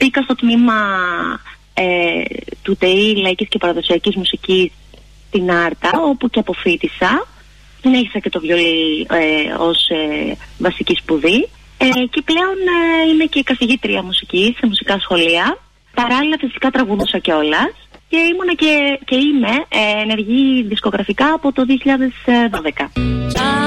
Μπήκα στο τμήμα του ΤΕΗ Λαϊκής και Παραδοσιακής Μουσικής στην Άρτα, όπου και αποφοίτησα. Συνέχισα και το βιολί ως βασική σπουδή. Και πλέον είμαι και καθηγήτρια μουσικής σε μουσικά σχολεία. Παράλληλα φυσικά τραγουδούσα κιόλας. Και ήμουνα και είμαι ενεργή δισκογραφικά από το 2012.